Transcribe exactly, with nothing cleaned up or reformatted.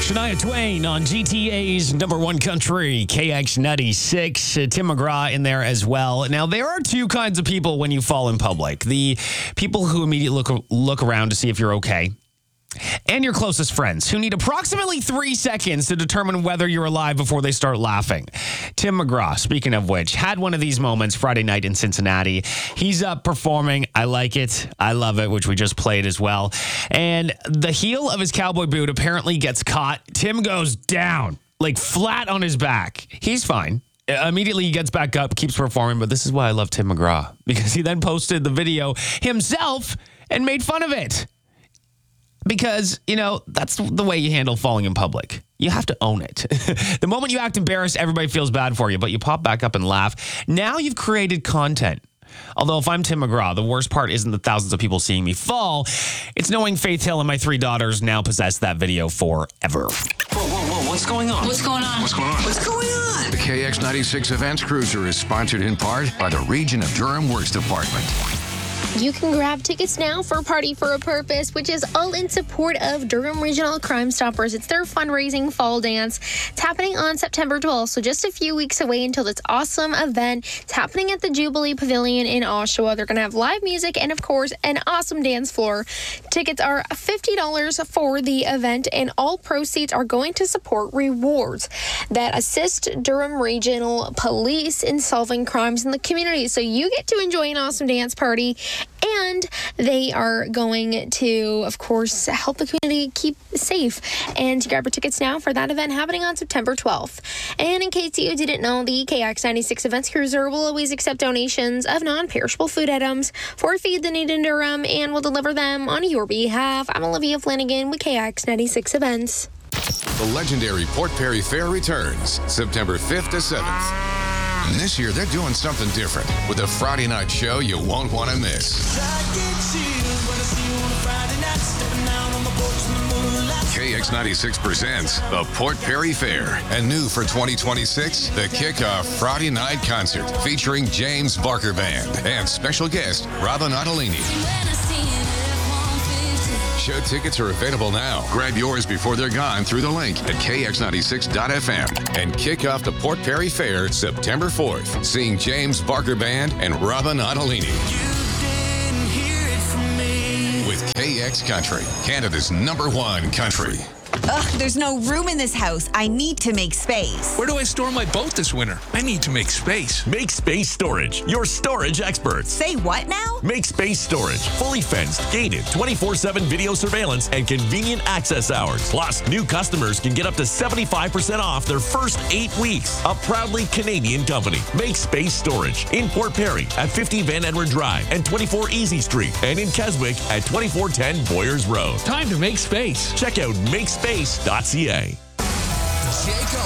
Shania Twain on G T A's number one country, K X ninety-six. Uh, Tim McGraw in there as well. Now, there are two kinds of people when you fall in public. The people who immediately look, look around to see if you're okay, and your closest friends, who need approximately three seconds to determine whether you're alive before they start laughing. Tim McGraw, speaking of which, had one of these moments Friday night in Cincinnati. He's up performing. I Like It. I Love It, which we just played as well. And the heel of his cowboy boot apparently gets caught. Tim goes down, like flat on his back. He's fine. Immediately he gets back up, keeps performing, but this is why I love Tim McGraw, because he then posted the video himself and made fun of it. Because, you know, that's the way you handle falling in public. You have to own it. The moment you act embarrassed, everybody feels bad for you, but you pop back up and laugh. Now you've created content. Although if I'm Tim McGraw, the worst part isn't the thousands of people seeing me fall. It's knowing Faith Hill and my three daughters now possess that video forever. Whoa, whoa, whoa, what's going on? What's going on? What's going on? What's going on? The K X ninety-six Events Cruiser is sponsored in part by the Region of Durham Works Department. You can grab tickets now for Party for a Purpose, which is all in support of Durham Regional Crime Stoppers. It's their fundraising fall dance. It's happening on September twelfth, so just a few weeks away until this awesome event. It's happening at the Jubilee Pavilion in Oshawa. They're going to have live music and, of course, an awesome dance floor. Tickets are fifty dollars for the event, and all proceeds are going to support rewards that assist Durham Regional Police in solving crimes in the community. So you get to enjoy an awesome dance party, and they are going to, of course, help the community keep safe. And to grab your tickets now for that event happening on September twelfth. And in case you didn't know, the K X ninety-six Events Cruiser will always accept donations of non-perishable food items for Feed the Need in Durham and will deliver them on your behalf. I'm Olivia Flanagan with K X ninety-six Events. The legendary Port Perry Fair returns September fifth to seventh. And this year, they're doing something different with a Friday night show you won't want to miss. K X ninety-six presents the Port Perry Fair. And new for twenty twenty-six, the kickoff Friday night concert featuring James Barker Band and special guest Robin Ottolini. Show tickets are available now. Grab yours before they're gone through the link at K X ninety-six dot F M and kick off the Port Perry Fair September fourth, seeing James Barker Band and Robin Ottolini. With K X Country, Canada's number one country. Ugh, there's no room in this house. I need to make space. Where do I store my boat this winter? I need to make space. Make Space Storage, your storage experts. Say what now? Make Space Storage, fully fenced, gated, twenty-four seven video surveillance, and convenient access hours. Plus, new customers can get up to seventy-five percent off their first eight weeks. A proudly Canadian company. Make Space Storage in Port Perry at fifty Van Edward Drive and twenty-four Easy Street, and in Keswick at twenty-four ten Boyers Road. Time to make space. Check out make space dot c a. Jake